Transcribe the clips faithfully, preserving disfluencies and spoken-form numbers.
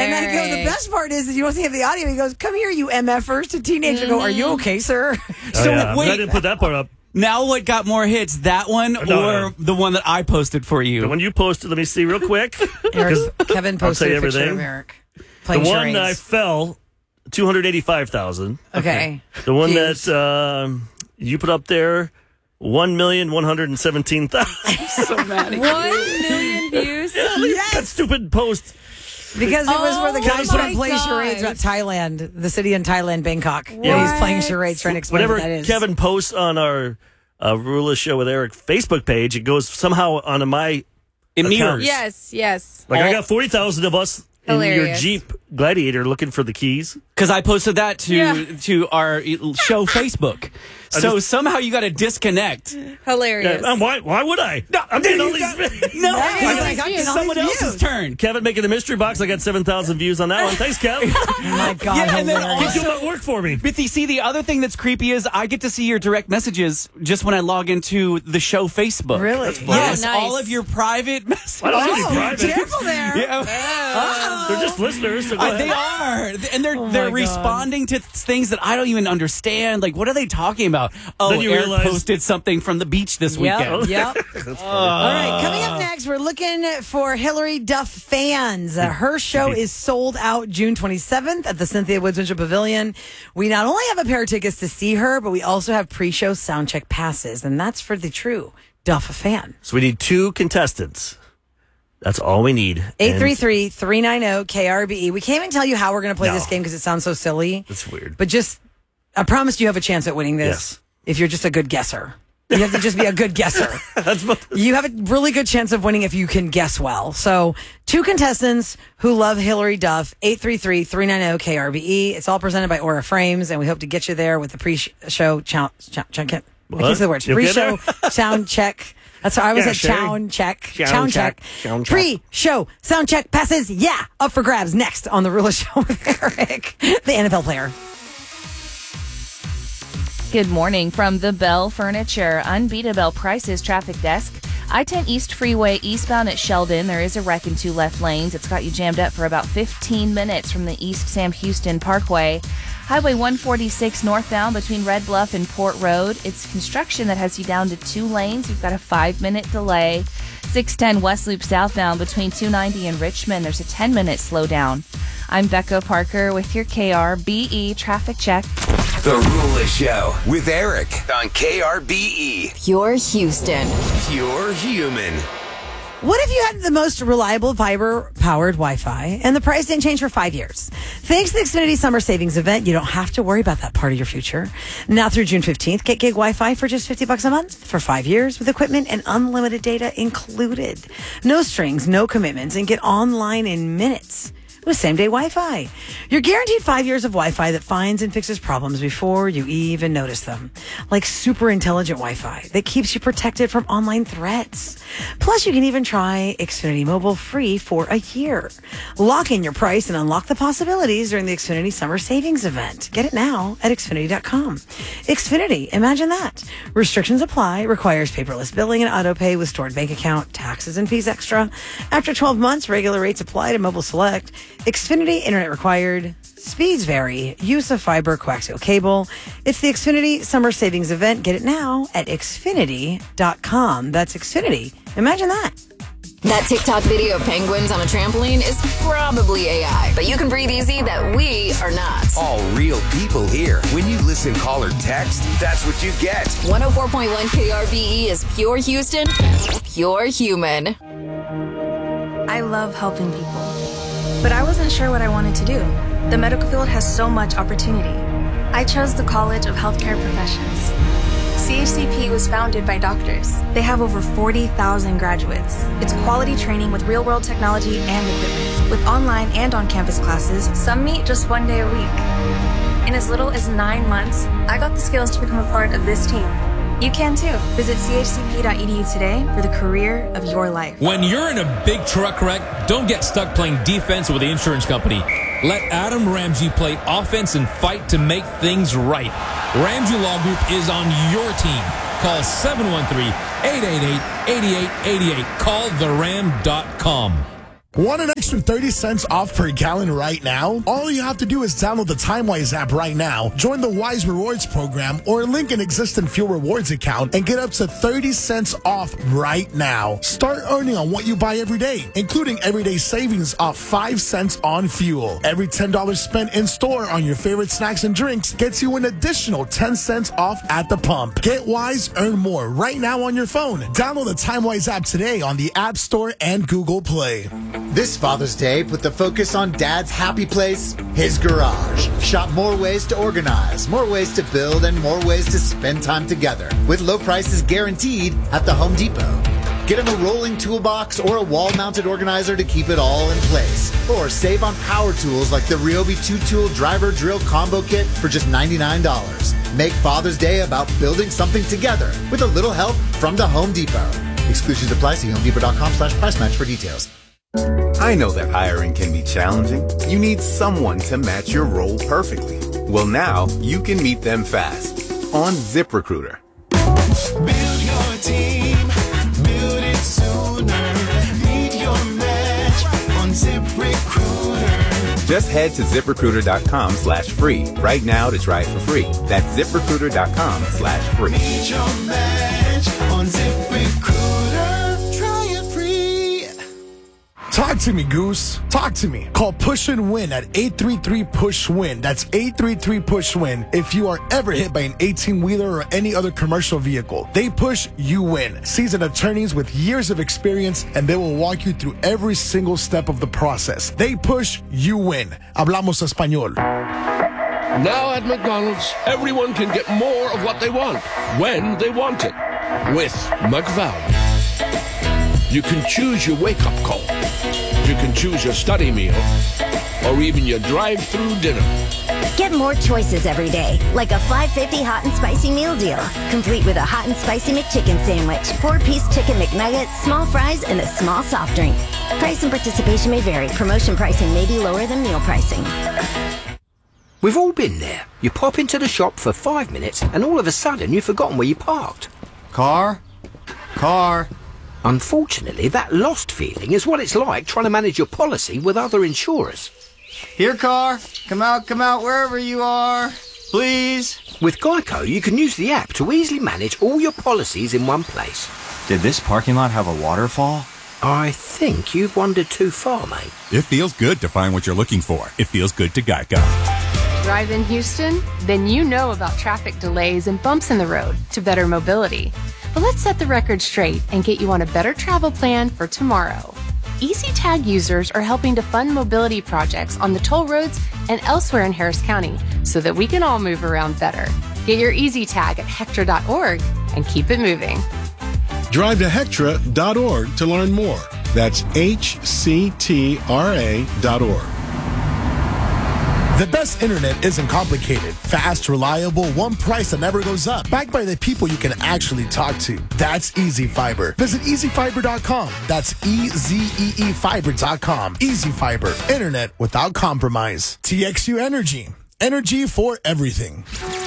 And I go, the best part is that you don't see the audio. He goes, come here, you M Fers, to teenager. Mm-hmm. Go, are you okay, sir? Oh, so yeah. wait, I didn't put that part up. Now what got more hits, that one no, or no. the one that I posted for you? The one you posted, let me see real quick. Eric, Kevin posted a everything. picture of Eric The playing one charades. that I fell, two hundred eighty-five thousand. Okay. The one Views. that um, you put up there, one million one hundred seventeen thousand. So mad. One million views? Yes. That stupid post. Because it was where the Oh guy my put play gosh. charades about Thailand, the city in Thailand, Bangkok. Yeah. And he's playing charades trying to explain Whatever what that is. Kevin posts on our uh, Rula Show with Eric Facebook page, it goes somehow onto my It account. mirrors. Yes, yes. Like I All- got forty thousand of us in your Hilarious. Jeep Gladiator looking for the keys. Because I posted that to Yeah. to our show Facebook. I So just- somehow you got to disconnect. Hilarious. Yeah, um, why? Why would I? No, I'm getting all these. No, Yeah, he's it's like, I'm getting all someone these else's views. turn. Kevin making the mystery box. I got seven thousand views on that one. Thanks, Kev. Oh my God, Yeah, and then hilarious. Keep doing my work for me. But you see, the other thing that's creepy is I get to see your direct messages just when I log into the show Facebook. Really? fun. Yes, Oh, nice. all of your private messages. I don't see any Oh, private. careful there. Yeah. They're just listeners. So go Uh, ahead. they are, and they're Oh my they're God. responding to th- things that I don't even understand. Like, what are they talking about? Oh, Then you Eric realize- posted something from the beach this weekend. Yep, yep. All right, coming up next, we're looking for Hillary Duff fans. Uh, her show is sold out June twenty-seventh at the Cynthia Woods Winter Pavilion. We not only have a pair of tickets to see her, but we also have pre-show soundcheck passes, and that's for the true Duff fan. So we need two contestants. That's all we need. eight three three, three nine zero, K R B E. We can't even tell you how we're going to play No. this game because it sounds so silly. That's weird. But just, I promise you have a chance at winning this Yes. if you're just a good guesser. You have to just be a good guesser. That's what, You have a really good chance of winning if you can guess well. So, two contestants who love Hillary Duff, eight three three, three nine zero, K R B E. It's all presented by Aura Frames, and we hope to get you there with the pre-show chow, chow, chow, I can't say the words. You'll get Pre-show there? sound check. That's how I was Yeah, at Sherry. sound check. Sound Sound check. check. Sound check. Pre-show sound check passes. Yeah, up for grabs next on the Rula Show with Eric, the N F L player. Good morning from the Bell Furniture Unbeatable Prices Traffic Desk. I ten East Freeway eastbound at Sheldon. There is a wreck in two left lanes. It's got you jammed up for about fifteen minutes from the East Sam Houston Parkway. Highway one forty-six northbound between Red Bluff and Port Road. It's construction that has you down to two lanes. You've got a five-minute delay. six ten West Loop southbound between two ninety and Richmond. There's a ten-minute slowdown. I'm Becca Parker with your K R B E traffic check. The Rula Show with Eric on K R B E. Pure Houston. Pure human. What if you had the most reliable fiber-powered Wi-Fi and the price didn't change for five years? Thanks to the Xfinity Summer Savings Event, you don't have to worry about that part of your future. Now through June fifteenth, get gig Wi-Fi for just fifty bucks a month for five years with equipment and unlimited data included. No strings, no commitments, and get online in minutes with same-day Wi-Fi. You're guaranteed five years of Wi-Fi that finds and fixes problems before you even notice them. Like super intelligent Wi-Fi that keeps you protected from online threats. Plus, you can even try Xfinity Mobile free for a year. Lock in your price and unlock the possibilities during the Xfinity Summer Savings Event. Get it now at Xfinity dot com. Xfinity, imagine that. Restrictions apply, requires paperless billing and auto pay with stored bank account, taxes and fees extra. After twelve months, regular rates apply to Mobile Select. Xfinity, internet required. Speeds vary. Use of fiber coaxial cable. It's the Xfinity Summer Savings Event. Get it now at Xfinity dot com. That's Xfinity. Imagine that. That TikTok video of penguins on a trampoline is probably A I, but you can breathe easy that we are not. All real people here. When you listen, call, or text, that's what you get. one oh four point one K R B E is pure Houston, pure human. I love helping people, but I wasn't sure what I wanted to do. The medical field has so much opportunity. I chose the College of Healthcare Professions. C H C P was founded by doctors. They have over forty thousand graduates. It's quality training with real-world technology and equipment. With online and on-campus classes, some meet just one day a week. In as little as nine months, I got the skills to become a part of this team. You can too. Visit C H C P dot E D U today for the career of your life. When you're in a big truck wreck, don't get stuck playing defense with the insurance company. Let Adam Ramsey play offense and fight to make things right. Ramsey Law Group is on your team. Call seven one three, eight eight eight, eight eight eight eight. Call the ram dot com. Want an extra thirty cents off per gallon right now? All you have to do is download the TimeWise app right now, join the Wise Rewards program, or link an existing Fuel Rewards account and get up to thirty cents off right now. Start earning on what you buy every day, including everyday savings of five cents on fuel. Every ten dollars spent in store on your favorite snacks and drinks gets you an additional ten cents off at the pump. Get Wise, earn more right now on your phone. Download the TimeWise app today on the App Store and Google Play. This Father's Day, put the focus on Dad's happy place, his garage. Shop more ways to organize, more ways to build, and more ways to spend time together. With low prices guaranteed at the Home Depot. Get him a rolling toolbox or a wall-mounted organizer to keep it all in place. Or save on power tools like the Ryobi two-tool driver drill combo kit for just ninety-nine dollars. Make Father's Day about building something together with a little help from the Home Depot. Exclusions apply. See homedepot.com slash price match for details. I know that hiring can be challenging. You need someone to match your role perfectly. Well, now you can meet them fast on ZipRecruiter. Build your team, build it sooner. Meet your match on ZipRecruiter. Just head to ZipRecruiter.com slash free right now to try it for free. That's ZipRecruiter.com slash free. Meet your match on ZipRecruiter. Try it free. Talk to me, Goose. Talk to me. Call Push and Win at eight three three push win. That's eight three three push win if you are ever hit by an eighteen-wheeler or any other commercial vehicle. They push, you win. Seasoned attorneys with years of experience, and they will walk you through every single step of the process. They push, you win. Hablamos español. Now at McDonald's, everyone can get more of what they want, when they want it. With McValue. You can choose your wake-up call. You can choose your study meal, or even your drive-through dinner. Get more choices every day, like a five fifty hot and spicy meal deal, complete with a hot and spicy McChicken sandwich, four-piece chicken McNuggets, small fries, and a small soft drink. Price and participation may vary. Promotion pricing may be lower than meal pricing. We've all been there. You pop into the shop for five minutes, and all of a sudden you've forgotten where you parked. Car? Car? Unfortunately, that lost feeling is what it's like trying to manage your policy with other insurers. Here, car. Come out, come out, wherever you are. Please. With Geico, you can use the app to easily manage all your policies in one place. Did this parking lot have a waterfall? I think you've wandered too far, mate. It feels good to find what you're looking for. It feels good to Geico. Drive in Houston? Then you know about traffic delays and bumps in the road to better mobility. But let's set the record straight and get you on a better travel plan for tomorrow. EasyTag users are helping to fund mobility projects on the toll roads and elsewhere in Harris County so that we can all move around better. Get your EasyTag at Hectra dot org and keep it moving. Drive to Hectra dot org to learn more. That's H C T R A dot org. The best internet isn't complicated. Fast, reliable, one price that never goes up. Backed by the people you can actually talk to. That's Easy Fiber. Visit easy fiber dot com. That's E Z E E fiber dot com. Easy Fiber. Internet without compromise. T X U Energy. Energy for everything.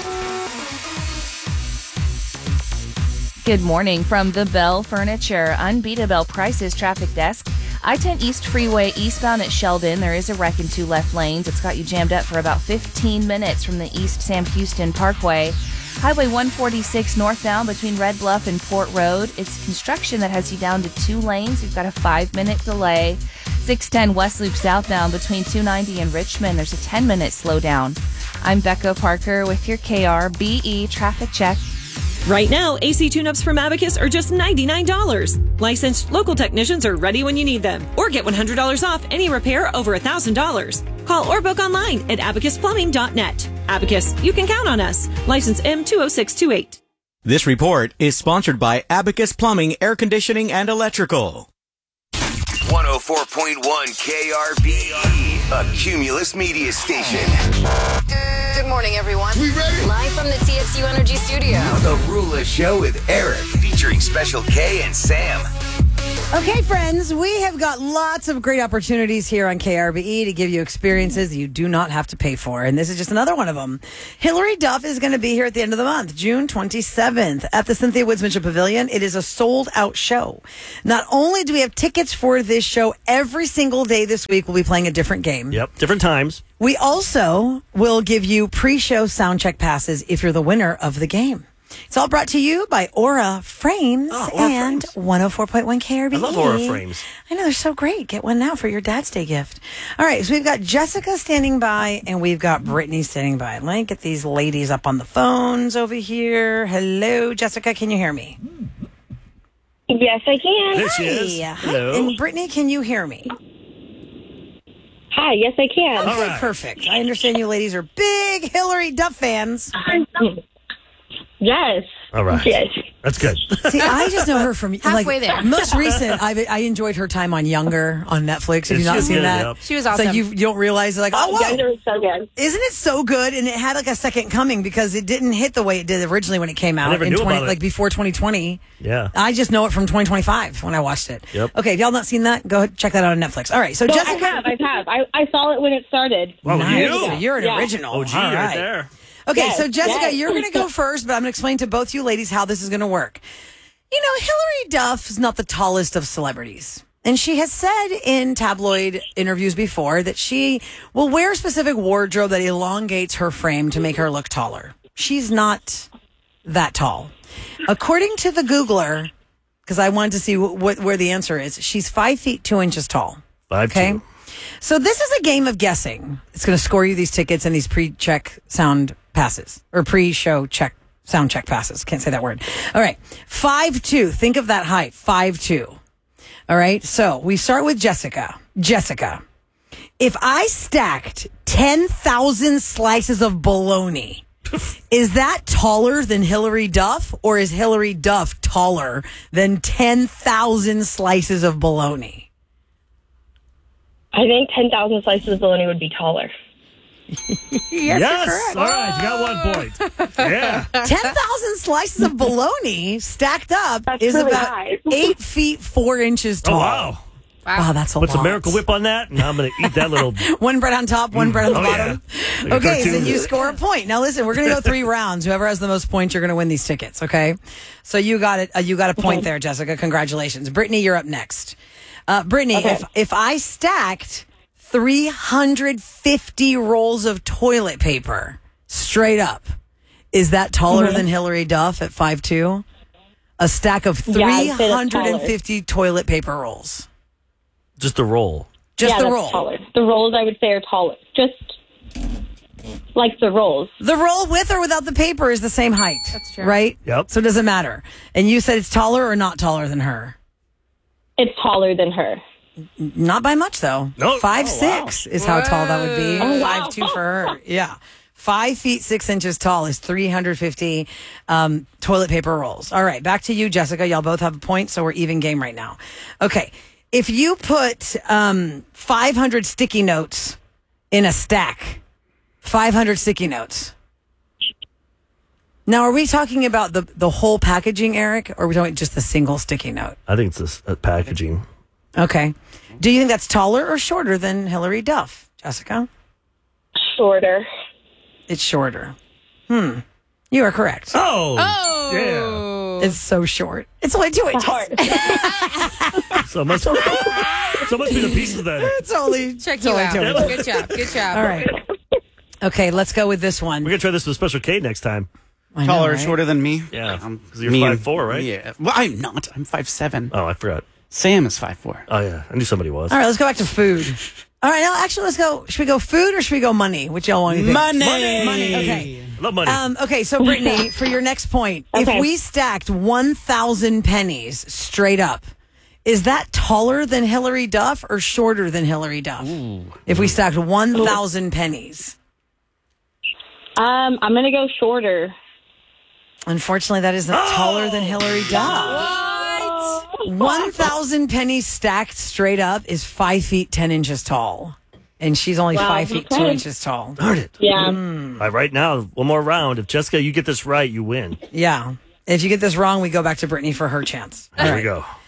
Good morning from the Bell Furniture Unbeatable Prices Traffic Desk. I ten East Freeway eastbound at Sheldon. There is a wreck in two left lanes. It's got you jammed up for about fifteen minutes from the East Sam Houston Parkway. Highway one forty-six northbound between Red Bluff and Port Road. It's construction that has you down to two lanes. You've got a five-minute delay. six ten West Loop southbound between two ninety and Richmond. There's a ten-minute slowdown. I'm Becca Parker with your K R B E traffic check. Right now, A C tune-ups from Abacus are just ninety-nine dollars. Licensed local technicians are ready when you need them. Or get one hundred dollars off any repair over one thousand dollars. Call or book online at abacus plumbing dot net. Abacus, you can count on us. License M two oh six two eight. This report is sponsored by Abacus Plumbing, Air Conditioning, and Electrical. one oh four point one K R B E, a Cumulus media station. Good morning, everyone. We ready? Live from the T X U Energy Studio. The Rula Show with Eric, featuring Special K and Sam. Okay, friends, we have got lots of great opportunities here on K R B E to give you experiences you do not have to pay for. And this is just another one of them. Hilary Duff is going to be here at the end of the month, June twenty-seventh, at the Cynthia Woods Mitchell Pavilion. It is a sold-out show. Not only do we have tickets for this show, every single day this week we'll be playing a different game. Yep, different times. We also will give you pre-show sound check passes if you're the winner of the game. It's all brought to you by Aura Frames Oh, Aura and Frames. one oh four point one K R B E. I love Aura Frames. I know, they're so great. Get one now for your Dad's Day gift. All right, so we've got Jessica standing by and we've got Brittany standing by. Let me get these ladies up on the phones over here. Hello, Jessica, can you hear me? Yes, I can. There she is. Hi. Hello. And Brittany, can you hear me? Hi, yes, I can. Okay, right. Perfect. I understand you ladies are big Hilary Duff fans. Yes. All right. Yes. That's good. See, I just know her from Halfway like, there. Most recent. I I enjoyed her time on Younger on Netflix. Have you She not was seen good, that? yep. She was It's awesome. like you, you don't realize like oh, Oh, whoa. Younger is so good. Isn't it so good? And it had like a second coming because it didn't hit the way it did originally when it came out never in knew twenty about it. like before twenty twenty. Yeah. I just know it from twenty twenty-five when I watched it. Yep. Okay, if y'all not seen that, go ahead, check that out on Netflix. All right, so Well, Jessica, I have, I have. I, I saw it when it started. Wow, nice. you? So you're an Yeah. original. Oh, gee, All right right. there. Okay, Yes, so Jessica, yes. you're going to go first, but I'm going to explain to both you ladies how this is going to work. You know, Hilary Duff is not the tallest of celebrities. And she has said in tabloid interviews before that she will wear a specific wardrobe that elongates her frame to make her look taller. She's not that tall. According to the Googler, because I wanted to see what, what where the answer is, she's five feet two inches tall. Five, Okay. two. So this is a game of guessing. It's going to score you these tickets and these pre-check sound passes or pre-show check sound check passes. Can't say that word. All right. five two. Think of that height. five two. All right. So we start with Jessica. Jessica, if I stacked ten thousand slices of bologna, is that taller than Hilary Duff or is Hilary Duff taller than ten thousand slices of bologna? I think ten thousand slices of bologna would be taller. Yes, Yes. you're correct. All right, you got one point. Yeah. ten thousand slices of bologna stacked up That's is really about high. eight feet four inches Oh, tall. wow. Wow, that's a Put lot. some Miracle Whip on that, and I'm going to eat that little. One bread on top, one bread on the Oh, bottom. yeah. Like a Okay, so cartoon. you score a point. Now listen, we're going to go three rounds. Whoever has the most points, you're going to win these tickets. Okay, so you got it. Uh, you got a point there, Jessica. Congratulations, Brittany. You're up next. Uh, Brittany, Okay. if if I stacked three hundred fifty rolls of toilet paper straight up, is that taller Mhm. than Hilary Duff at five two? A stack of Yeah, three I'd say that's hundred fifty toilet paper rolls. Just a roll. Just yeah, the that's roll. Taller. The rolls, I would say, are taller. Just like the rolls. The roll with or without the paper is the same height. That's true. Right? Yep. So it doesn't matter. And you said it's taller or not taller than her? It's taller than her. Not by much, though. No. Five Oh, wow. six is how tall that would be. Oh, wow. Five two for her. Yeah. Five feet six inches tall is three hundred fifty um, toilet paper rolls. All right, back to you, Jessica. Y'all both have a point, so we're even game right now. Okay, if you put um, five hundred sticky notes in a stack, five hundred sticky notes. Now, are we talking about the the whole packaging, Eric, or are we talking just the single sticky note? I think it's this uh, packaging. Okay. Do you think that's taller or shorter than Hilary Duff, Jessica? Shorter. It's shorter. Hmm. You are correct. Oh. Oh. It's so short. It's only two inches. Yeah. So must. So must be the pieces then. It's only Check it's you only out. two inches. Good job. Good job. All right. Okay, let's go with this one. We're gonna try this with Special K next time. I know, Taller, right? shorter than me. Yeah, Um, because you're me five and- four, right? Yeah. Well, I'm not. I'm five seven. Oh, I forgot. Sam is five four. Oh yeah, I knew somebody was. All right, let's go back to food. All right, now actually, let's go. Should we go food or should we go money? Which y'all want to think? Money. Money. Okay. I love money. Um, okay, so Brittany, for your next point, Okay. if we stacked one thousand pennies straight up, is that taller than Hilary Duff or shorter than Hilary Duff? If we stacked one thousand pennies. Um, I'm gonna go shorter. Unfortunately, that is not taller than Hilary Duff. one thousand pennies stacked straight up is five feet ten inches tall. And she's only Wow, five feet two okay. inches tall. Darn it. Yeah. All right, right now, one more round. If Jessica, you get this right, you win. Yeah. If you get this wrong, we go back to Brittany for her chance. All There right. we go.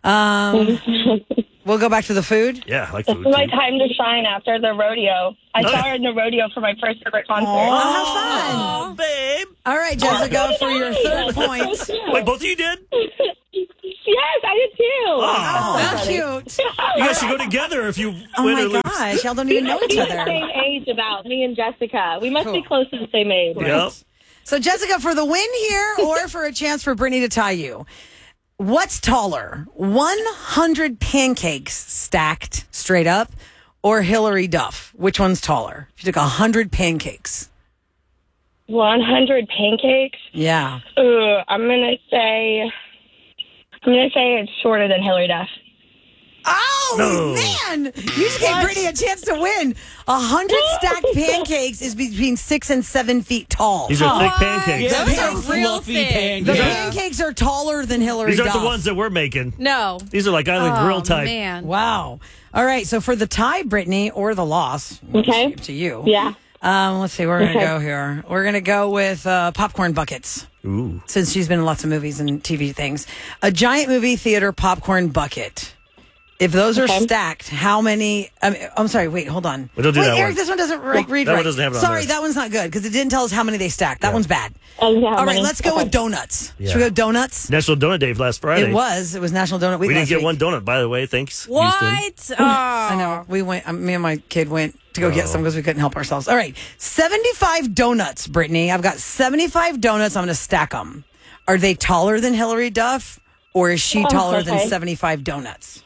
Um, we'll go back to the food. Yeah, I like This food. is my too. time to shine after the rodeo. I Oh, saw yeah. her in the rodeo for my first ever concert. Oh, how fun. Oh, babe. All right, Jessica, for your third point. Wait, both of you did? Yes, I did too. Oh, How cute. You guys should go together if you Oh, win my or lose. gosh. Y'all don't even know each We're the other. same age about me and Jessica. We must Cool. be close to the same age. Yep. So, Jessica, for the win here or for a chance for Brittany to tie you, what's taller, one hundred pancakes stacked straight up or Hillary Duff? Which one's taller? If you took one hundred pancakes. one hundred pancakes? Yeah. Ugh, I'm going to say, I'm going to say it's shorter than Hillary Duff. Oh, No. man. You just gave Brittany a chance to win. A hundred stacked pancakes is between six and seven feet tall. These are thick pancakes. Yeah, Those these are are real fluffy thick. The pancakes. pancakes are taller than Hillary These aren't Duff. the ones that we're making. No. These are like island grill Oh, type. man. Wow. All right. So for the tie, Brittany, or the loss, Okay. up to you. Yeah. Um, let's see. We're going to Okay. go here. We're going to go with uh, popcorn buckets. Ooh. Since she's been in lots of movies and T V things. A giant movie theater popcorn bucket. If those are Okay. stacked, how many? I mean, I'm sorry. Wait, hold on. Well, don't do wait, that Eric, one. this one doesn't like, read That one right. doesn't have it on sorry, there. that one's not good because it didn't tell us how many they stacked. That Yeah. one's bad. Oh, yeah, All right, many? let's go Okay. with donuts. Yeah. Should we go donuts? National Donut Day last Friday. It was. It was National Donut Week. We didn't last get week. one donut, by the way. Thanks, Houston. What? Oh. I know. We went. Um, me and my kid went to go get Oh. some because we couldn't help ourselves. All right, seventy-five donuts, Brittany. I've got seventy-five donuts. I'm going to stack them. Are they taller than Hillary Duff, or is she Oh, taller than okay. seventy-five donuts?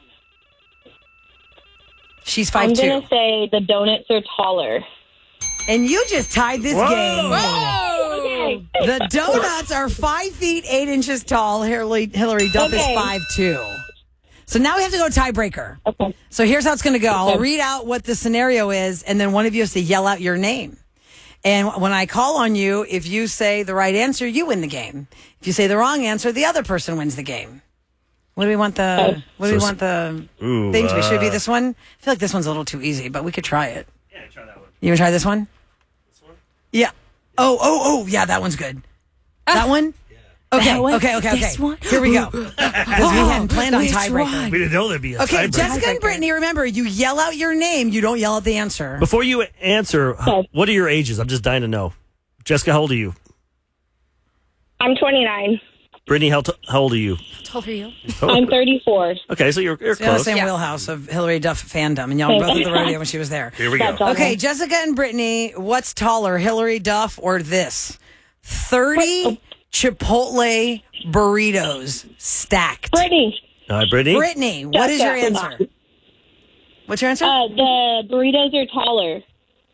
She's I'm five two. going to say the donuts are taller. And you just tied this Whoa. game. Okay. The donuts are five feet eight inches tall. Hillary, Hillary Duff Okay. is five two. So now we have to go tiebreaker. Okay. So here's how it's going to go. I'll Okay. read out what the scenario is, and then one of you has to yell out your name. And when I call on you, if you say the right answer, you win the game. If you say the wrong answer, the other person wins the game. What do we want the? What do we So- want the Ooh, things? We should be uh, this one. I feel like this one's a little too easy, but we could try it. Yeah, try that one. You want to try this one? This one? Yeah. Oh, oh, oh, yeah, that one's good. That one? Okay, That one? okay, okay, okay. This one? Here we go. Because we hadn't planned on Which tiebreaker. one? We didn't know there'd be a Okay, tiebreaker. Jessica and Brittany, remember, you yell out your name. You don't yell out the answer. Before you answer, Okay. what are your ages? I'm just dying to know. Jessica, how old are you? I'm twenty-nine. Brittany, how, t- how old are you? How old are you? I'm thirty-four. Okay, so you're, you're So you're in the close. same wheelhouse of Hillary Duff fandom, and y'all were both at the rodeo when she was there. Here we go. That's Okay, Jessica and Brittany, what's taller, Hillary Duff or this? thirty Chipotle burritos stacked. Brittany. All right, Brittany. Brittany, what is your Jessica. answer? What's your answer? Uh, the burritos are taller.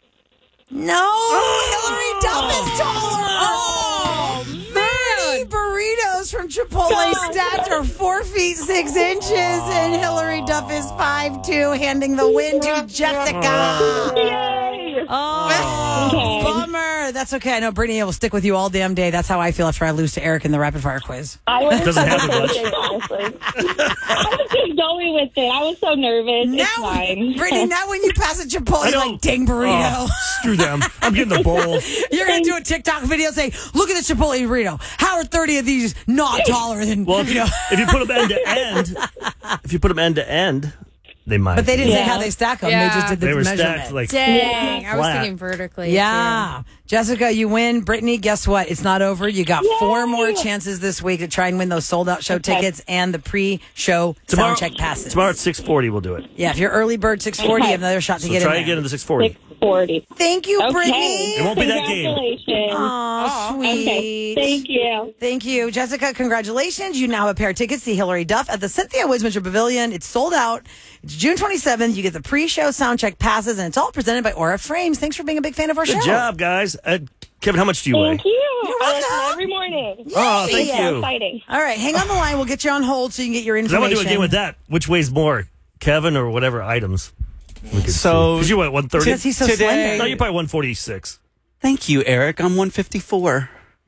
No, Hillary Duff is taller. Oh, thirty burritos from Chipotle stacked are four feet six inches, and Hillary Duff is five two, handing the win to Jessica. Yay! Oh, Okay. bummer. That's okay. I know Brittany will stick with you all damn day. That's how I feel after I lose to Eric in the rapid fire quiz. I was Doesn't happen much. honestly. I was just going with it. I was so nervous. It's Now, fine. Brittany, now when you pass a Chipotle, I you're know. like, dang burrito. Oh, screw them. I'm getting the bowl. You're going to do a TikTok video saying, look at this Chipotle burrito. How are thirty of these not taller than, Well, if you you, know? if you put them end to end, if you put them end to end, they might. But they didn't say Yeah. how they stack them. Yeah. They just did the They were measurement. stacked like Dang. I was Flat. thinking vertically. yeah. Jessica, you win. Brittany, guess what? It's not over. You got four more chances this week to try and win those sold out show Okay. tickets and the pre-show tomorrow. sound check passes. Tomorrow at six forty, we'll do it. Yeah, if you're early bird six forty, you have another shot to So get try in again there. in the six forty. six forty. Thank you, Okay. Brittany. It won't be that game. Congratulations. Oh, sweet. Okay. Thank you. Thank you. Jessica, congratulations. You now have a pair of tickets to see Hillary Duff at the Cynthia Wisminster Pavilion. It's sold out. It's June twenty-seventh. You get the pre-show soundcheck passes, and it's all presented by Aura Frames. Thanks for being a big fan of our Good show. job, guys. Uh, Kevin, how much do you weigh? Thank you. You're I listen welcome. every morning. Oh, thank Yeah, you. exciting. All right, hang on the line. We'll get you on hold so you can get your I information. want to do a game with that. Which weighs more, Kevin or whatever items? So Because you what, one thirty? Because he's so Today- slender. No, you're probably one forty-six. thank you, Eric. I'm one fifty-four.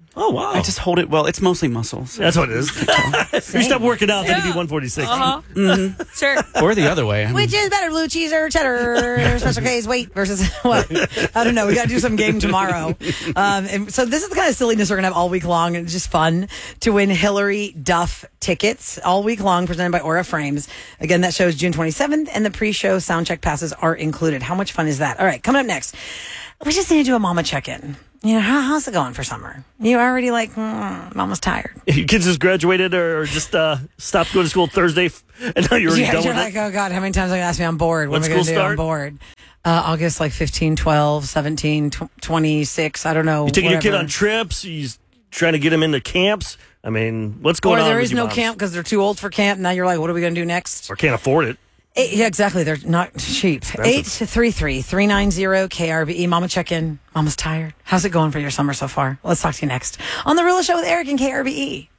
Oh, wow. I just hold it well. It's mostly muscles. That's what it is. If you stop working out, then it'd be one forty-six. Uh-huh. Mm-hmm. Sure. Or the other way. I mean. Which is better, blue cheese or cheddar? Special case weight versus what? I don't know. We got to do some game tomorrow. Um, and so this is the kind of silliness we're going to have all week long. And it's just fun to win Hillary Duff tickets all week long, presented by Aura Frames. Again, that show is June twenty-seventh, and the pre-show soundcheck passes are included. How much fun is that? All right, coming up next, we just need to do a mama check-in. You know, how, how's it going for summer? You already like, mm, mama's tired. Your kids just graduated or just uh, stopped going to school Thursday, f- and now you're already yeah, done you're with like, it? oh, God, how many times are you going to ask me on board? What When am I going to school do start? on board? Uh, August, like fifteen, twelve, seventeen, twenty-six, I don't know. You taking your kid whatever. on trips? You trying to get them into camps? I mean, what's going or on? there with is you no moms? camp because they're too old for camp. Now you're like, what are we going to do next? Or can't afford it. Eight, yeah, exactly. They're not cheap. eight three three, three nine zero, K R B E. Mama check in. Mama's tired. How's it going for your summer so far? Let's talk to you next on The Rula Show with Eric and K R B E.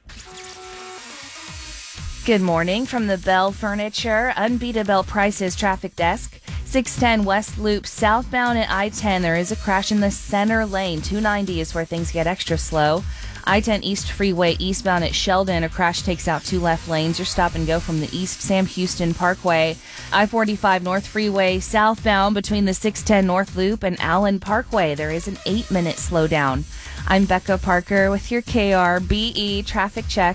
Good morning from the Bell Furniture Unbeatable Prices Traffic Desk. six ten West Loop southbound at I ten. There is a crash in the center lane. two ninety is where things get extra slow. I ten East Freeway eastbound at Sheldon. A crash takes out two left lanes. Your stop and go from the East Sam Houston Parkway. I forty-five North Freeway southbound between the six ten North Loop and Allen Parkway. There is an eight minute slowdown. I'm Becca Parker with your K R B E traffic check.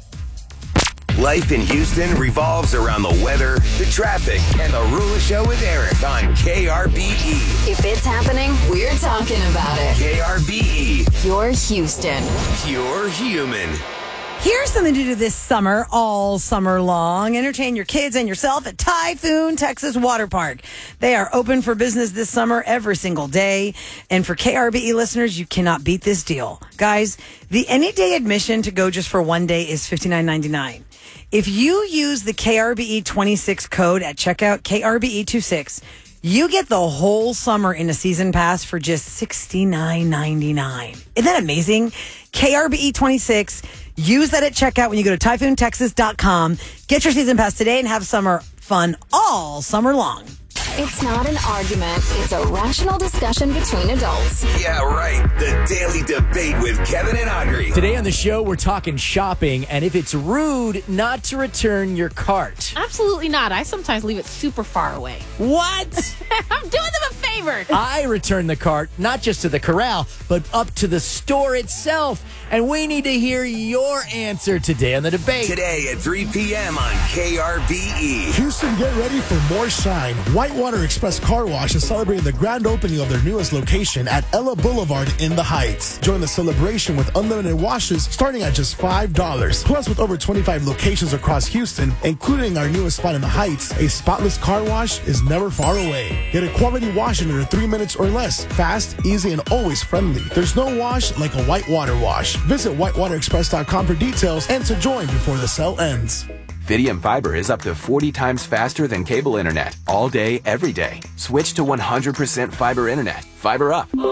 Life in Houston revolves around the weather, the traffic, and the Rula Show with Eric on K R B E. If it's happening, we're talking about it. K R B E. Pure Houston. Pure human. Here's something to do this summer, all summer long. Entertain your kids and yourself at Typhoon Texas Water Park. They are open for business this summer every single day. And for K R B E listeners, you cannot beat this deal. Guys, the any day admission to go just for one day is fifty-nine ninety-nine. If you use the K R B E twenty-six code at checkout, K R B E twenty-six, you get the whole summer in a season pass for just sixty-nine ninety-nine. Isn't that amazing? K R B E twenty-six. Use that at checkout when you go to typhoon texas dot com. Get your season pass today and have summer fun all summer long. It's not an argument. It's a rational discussion between adults. Yeah, right. The Daily Debate with Kevin and Audrey. Today on the show, we're talking shopping and if it's rude not to return your cart. Absolutely not. I sometimes leave it super far away. What? I'm doing them a favor. I return the cart, not just to the corral, but up to the store itself. And we need to hear your answer today on the debate. Today at three p.m. on K R B E. Houston, get ready for more shine. Whitewater Express Car Wash is celebrating the grand opening of their newest location at Ella Boulevard in the Heights. Join the celebration with unlimited washes starting at just five dollars. Plus, with over twenty-five locations across Houston, including our newest spot in the Heights, a spotless car wash is never far away. Get a quality wash in under three minutes or less. Fast, easy, and always friendly. There's no wash like a Whitewater wash. Visit whitewater express dot com for details and to join before the sale ends. Fidium Fiber is up to forty times faster than cable internet, all day, every day. Switch to one hundred percent fiber internet. Fiber up to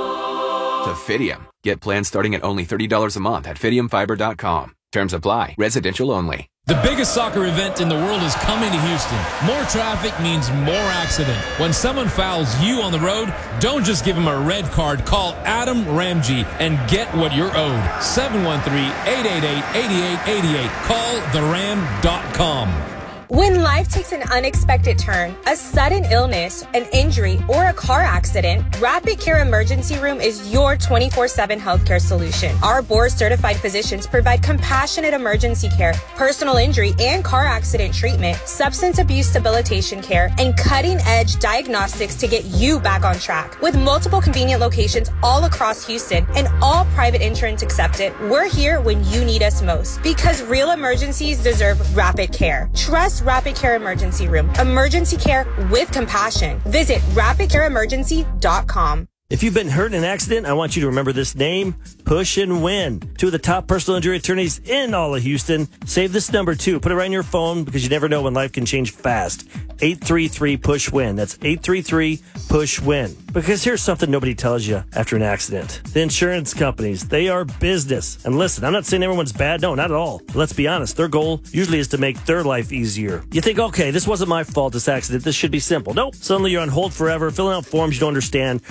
Fidium. Get plans starting at only thirty dollars a month at fidium fiber dot com. Terms apply. Residential only. The biggest soccer event in the world is coming to Houston. More traffic means more accident. When someone fouls you on the road, don't just give them a red card. Call Adam Ramsey and get what you're owed. seven one three, eight eight eight, eight eight eight eight. Call the ram dot com. When life takes an unexpected turn, a sudden illness, an injury, or a car accident, Rapid Care Emergency Room is your twenty-four seven healthcare solution. Our board-certified physicians provide compassionate emergency care, personal injury and car accident treatment, substance abuse debilitation care, and cutting-edge diagnostics to get you back on track. With multiple convenient locations all across Houston and all private insurance accepted, we're here when you need us most. Because real emergencies deserve rapid care. Trust Rapid Care Emergency Room. Emergency care with compassion. Visit rapid care emergency dot com. If you've been hurt in an accident, I want you to remember this name, Push and Win. Two of the top personal injury attorneys in all of Houston. Save this number, too. Put it right in your phone because you never know when life can change fast. eight three three, push win. That's eight three three, push win. Because here's something nobody tells you after an accident. The insurance companies, they are business. And listen, I'm not saying everyone's bad. No, not at all. But let's be honest. Their goal usually is to make their life easier. You think, okay, this wasn't my fault, this accident. This should be simple. Nope. Suddenly you're on hold forever, filling out forms you don't understand, repeating the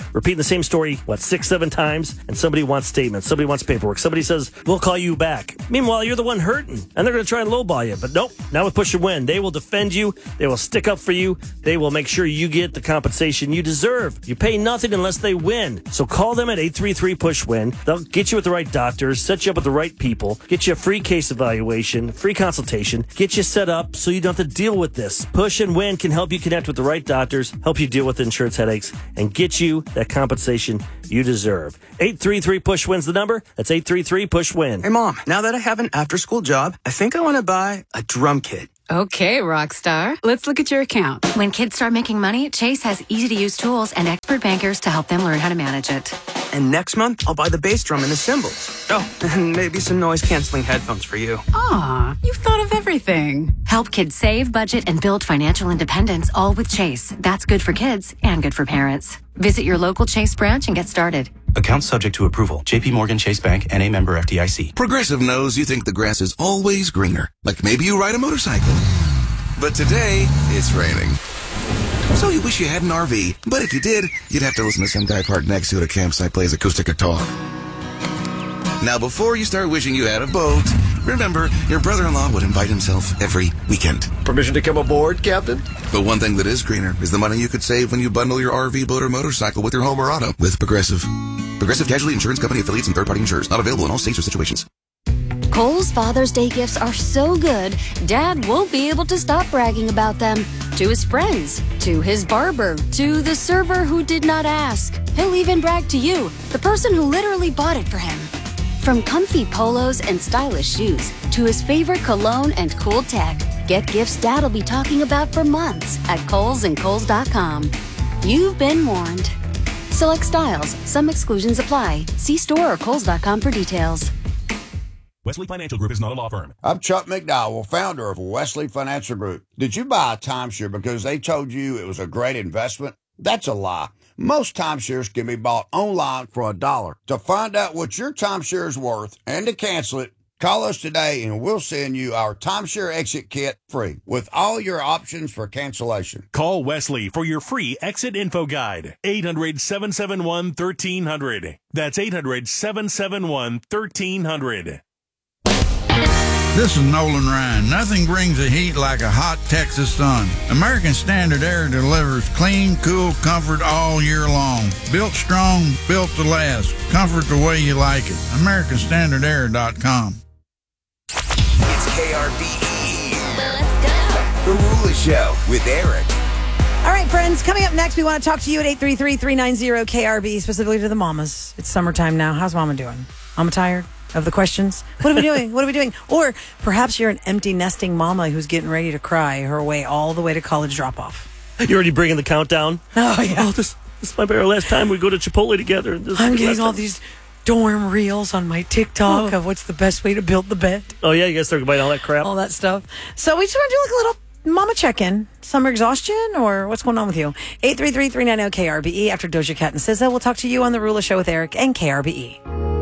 the same story, what, six, seven times, and somebody wants statements, somebody wants paperwork, somebody says, we'll call you back. Meanwhile, you're the one hurting, and they're going to try and lowball you. But nope, now with Push and Win, they will defend you, they will stick up for you, they will make sure you get the compensation you deserve. You pay nothing unless they win. So call them at eight three three push win. They'll get you with the right doctors, set you up with the right people, get you a free case evaluation, free consultation, get you set up so you don't have to deal with this. Push and Win can help you connect with the right doctors, help you deal with insurance headaches, and get you that compensation you deserve. eight three three push win's the number. That's eight three three push win. Hey, Mom, now that I have an after-school job, I think I want to buy a drum kit. Okay, Rockstar. Let's look at your account. When kids start making money, Chase has easy-to-use tools and expert bankers to help them learn how to manage it. And next month, I'll buy the bass drum and the cymbals. Oh, and maybe some noise-canceling headphones for you. Aw, you've thought of everything. Help kids save, budget, and build financial independence, all with Chase. That's good for kids and good for parents. Visit your local Chase branch and get started. Account subject to approval. J P Morgan Chase Bank, N A member F D I C. Progressive knows you think the grass is always greener. Like maybe you ride a motorcycle. But today, it's raining. So you wish you had an R V. But if you did, you'd have to listen to some guy parked next to it at a campsite plays acoustic guitar. Now, before you start wishing you had a boat, remember, your brother-in-law would invite himself every weekend. Permission to come aboard, Captain? But one thing that is greener is the money you could save when you bundle your R V, boat, or motorcycle with your home or auto with Progressive. Progressive Casualty Insurance Company affiliates and third-party insurers. Not available in all states or situations. Kohl's Father's Day gifts are so good, Dad won't be able to stop bragging about them. To his friends, to his barber, to the server who did not ask. He'll even brag to you, the person who literally bought it for him. From comfy polos and stylish shoes to his favorite cologne and cool tech, get gifts Dad'll be talking about for months at Kohl's and Kohl's dot com. You've been warned. Select styles. Some exclusions apply. See store or Kohl's dot com for details. Wesley Financial Group is not a law firm. I'm Chuck McDowell, founder of Wesley Financial Group. Did you buy a timeshare because they told you it was a great investment? That's a lie. Most timeshares can be bought online for a dollar. To find out what your timeshare is worth and to cancel it, call us today and we'll send you our timeshare exit kit free with all your options for cancellation. Call Wesley for your free exit info guide. eight hundred, seven seven one, one three zero zero. That's eight hundred, seven seven one, one three zero zero. This is Nolan Ryan. Nothing brings the heat like a hot Texas sun. American Standard Air delivers clean, cool comfort all year long. Built strong, built to last. Comfort the way you like it. American Standard Air dot com. It's K R B E. Let's go. The Rula Show with Eric. All right, friends, coming up next, we want to talk to you at eight three three, three nine zero, K R B, specifically to the mamas. It's summertime now. How's mama doing? Mama tired of the questions? What are we doing? What are we doing? Or perhaps you're an empty nesting mama who's getting ready to cry her way all the way to college drop-off. You're already bringing the countdown? Oh, yeah. Oh, this, this might be our last time we go to Chipotle together. This I'm getting all these dorm reels on my TikTok oh. of what's the best way to build the bed. Oh, yeah, you guys start buying all that crap. All that stuff. So we just want to do like a little mama check-in. Summer exhaustion or what's going on with you? eight three three, three nine zero, K R B E. After Doja Cat and S Z A, we'll talk to you on The Rula Show with Eric and K R B E.